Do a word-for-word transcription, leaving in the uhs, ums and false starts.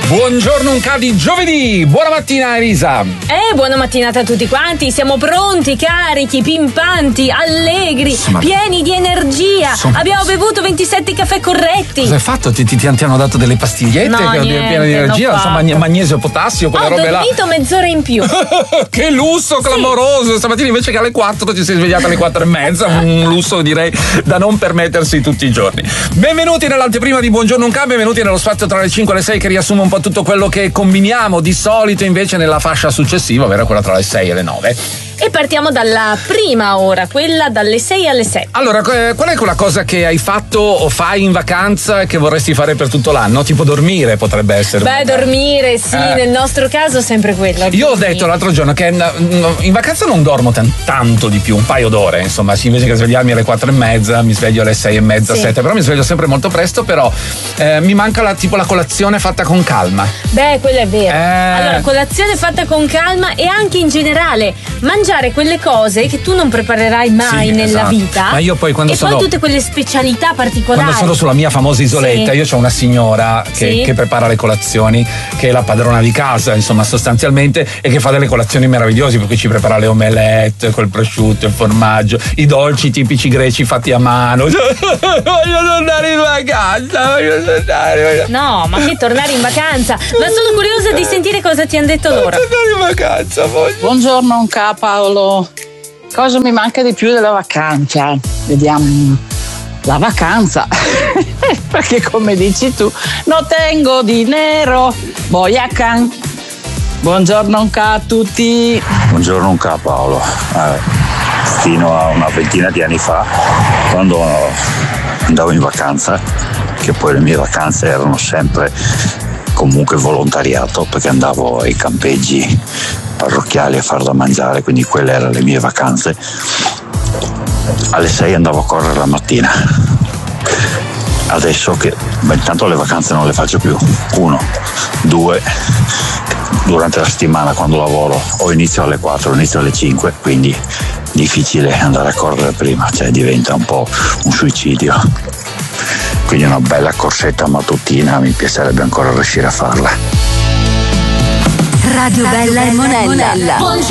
Buongiorno un di giovedì, buona mattina Elisa. Eh, buona mattinata a tutti quanti, siamo pronti, carichi, pimpanti, allegri, Insomma, pieni di energia. Insomma, Abbiamo bevuto ventisette caffè corretti. Cosa hai fatto? Ti, ti, ti hanno dato delle pastigliette no, piene di energia, insomma, magnesio, potassio, quelle Ho robe là. Ho dormito mezz'ora in più. Che lusso clamoroso! Sì. Stamattina invece che alle quattro ti sei svegliata alle quattro e mezza, un lusso direi da non permettersi tutti i giorni. Benvenuti nell'anteprima di Buongiorno Unca, benvenuti nello spazio tra le cinque e le sei che riassume un po' tutto quello che combiniamo di solito invece nella fascia successiva, ovvero quella tra le sei e le nove. E partiamo dalla prima ora, quella dalle sei alle sette. Allora, qual è quella cosa che hai fatto o fai in vacanza e che vorresti fare per tutto l'anno? Tipo dormire potrebbe essere. Beh, dormire, sì, eh. nel nostro caso sempre quello. Io ho detto l'altro giorno che in vacanza non dormo t- tanto di più, un paio d'ore, insomma, invece che svegliarmi alle quattro e mezza, mi sveglio alle sei e mezza, sì. sette, però mi sveglio sempre molto presto, però eh, mi manca la, tipo la colazione fatta con calma. Beh, quello è vero. Eh. Allora, colazione fatta con calma e anche in generale mangiare quelle cose che tu non preparerai mai sì, nella esatto. vita. Ma io poi quando e sono poi tutte quelle specialità particolari. Quando sono sulla mia famosa isoletta, sì. io ho una signora che, sì. che prepara le colazioni, che è la padrona di casa, insomma, sostanzialmente, e che fa delle colazioni meravigliose, perché ci prepara le omelette col prosciutto, il formaggio, i dolci tipici greci fatti a mano. Voglio tornare in vacanza, voglio tornare. No, ma che tornare in vacanza? Ma sono curiosa di sentire cosa ti hanno detto loro. Tornare in vacanza, voglio. Buongiorno Unca, Paolo. Cosa mi manca di più della vacanza? Vediamo. La vacanza. Perché come dici tu, no tengo dinero, voy a can. Buongiorno Unca a tutti. Buongiorno Unca, Paolo. Eh, fino a una ventina di anni fa, quando andavo in vacanza, che poi le mie vacanze erano sempre comunque volontariato, perché andavo ai campeggi parrocchiali a far da mangiare, quindi quelle erano le mie vacanze. Alle sei andavo a correre la mattina. Adesso che beh, intanto le vacanze non le faccio più. Uno, due, durante la settimana quando lavoro o inizio alle quattro o inizio alle cinque, quindi difficile andare a correre prima, cioè diventa un po' un suicidio. Quindi una bella corsetta mattutina mi piacerebbe ancora riuscire a farla. Radio Bella e Monella.